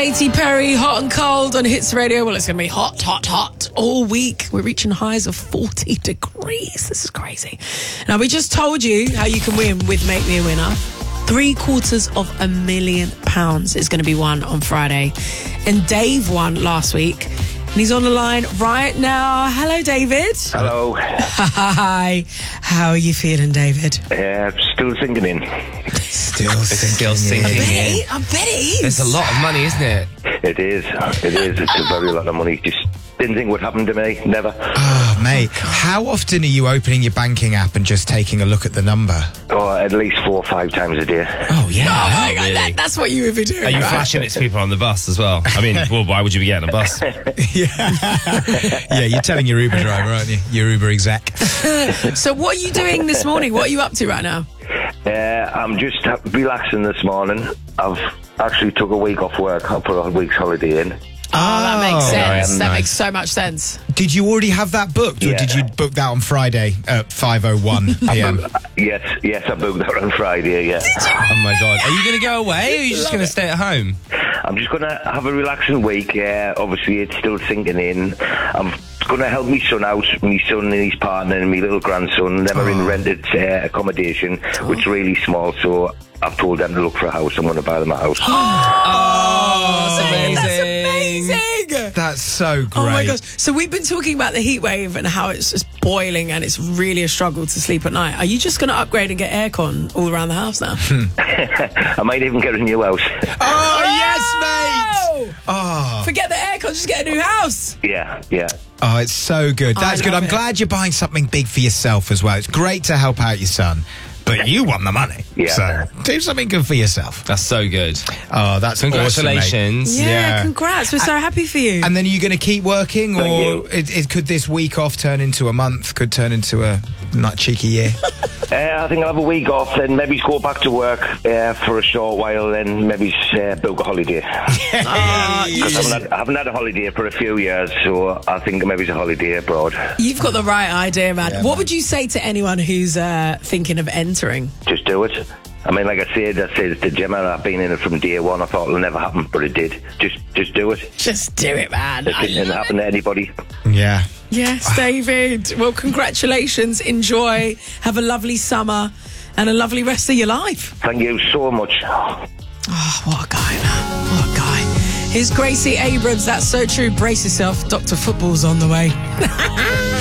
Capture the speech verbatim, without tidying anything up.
Katy Perry, Hot and Cold on Hits Radio. Well, it's going to be hot, hot, hot all week. We're reaching highs of forty degrees. This is crazy. Now, we just told you how you can win with Make Me a Winner. Three quarters of a million pounds is going to be won on Friday. And Dave won last week. And he's on the line right now. Hello, David. Hello. Hi. How are you feeling, David? Yeah, still sinking in. Still, I still sinking bet, in. it, I bet it is. There's a lot of money, isn't it? It is. It is. It's a very lot of money. Just didn't think would happen to me. Never. Oh, mate. How often are you opening your banking app and just taking a look at the number? Oh, at least four or five times a day. Oh, yeah. Oh, my God, that, that's what you would be doing. Are you right? flashing it to people on the bus as well? I mean, well, why would you be getting a bus? yeah. yeah, you're telling your Uber driver, aren't you? Your Uber exec. So what are you doing this morning? What are you up to right now? Uh, I'm just ha- relaxing this morning. I've actually took a week off work. I put a week's holiday in. Oh, that makes Oh, sense. nice. That makes so much sense. Did you already have that booked, or Yeah. did you book that on Friday at five oh one p.m? Yes, yes, I booked that on Friday, yeah. Oh my God. Are you going to go away or are you just going to stay at home? I'm just going to have a relaxing week. Yeah, obviously, it's still sinking in. I'm going to help my son out, my son and his partner and my little grandson. They're in rented uh, accommodation, which is really small, so I've told them to look for a house. I'm going to buy them a house. Oh, That's amazing. amazing. That's so great. Oh my gosh. So we've been talking about the heat wave and how it's just boiling and it's really a struggle to sleep at night. Are you just going to upgrade and get aircon all around the house now? I might even get a new house. Oh, yes, mate! Oh. Forget the aircon, just get a new house. Yeah, yeah. Oh, it's so good. That's I good. love I'm it. glad you're buying something big for yourself as well. It's great to help out your son, but you want the money. Yeah. So do something good for yourself. That's so good. Oh, that's Congratulations. awesome, mate. Yeah, Yeah. congrats. We're so happy for you. And then are you going to keep working, Thank or you. it, it, could this week off turn into a month? Could turn into a not cheeky year? Uh, I think I'll have a week off, then maybe go back to work uh, for a short while, then maybe uh, book a holiday. Ah, you Because I, just- haven't had- I haven't had a holiday for a few years, so I think maybe it's a holiday abroad. You've got the right idea, man. Yeah, what man. would you say to anyone who's uh, thinking of entering? Just do it. I mean, like I said, I said to Gemma, I've been in it from day one. I thought it'll never happen, but it did. Just just do it. Just do it, man. It I didn't love happen it. to anybody. Yeah. Yes, David. Well, congratulations. Enjoy. Have a lovely summer and a lovely rest of your life. Thank you so much. Oh, what a guy, man. What a guy. Here's Gracie Abrams. That's so true. Brace yourself. Doctor Football's on the way.